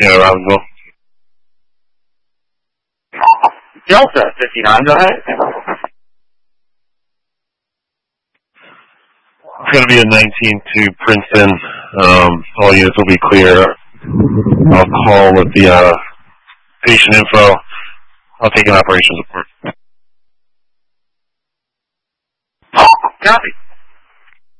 Taylor Robbinsville. Delta 59, go ahead. It's going to be a 19 to Princeton. All units will be clear. I'll call with the patient info. I'll take an operations report. Copy.